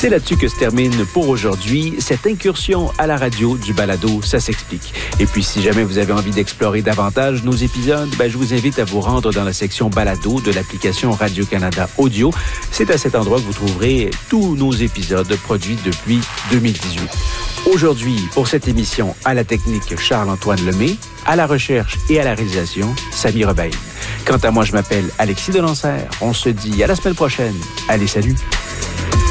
C'est là-dessus que se termine pour aujourd'hui cette incursion à la radio du balado Ça s'explique. Et puis, si jamais vous avez envie d'explorer davantage nos épisodes, je vous invite à vous rendre dans la section balado de l'application Radio-Canada Audio. C'est à cet endroit que vous trouverez tous nos épisodes produits depuis 2018. Aujourd'hui, pour cette émission, à la technique, Charles-Antoine Lemay, à la recherche et à la réalisation, Samy Rebaille. Quant à moi, je m'appelle Alexis Delancer. On se dit à la semaine prochaine. Allez, salut!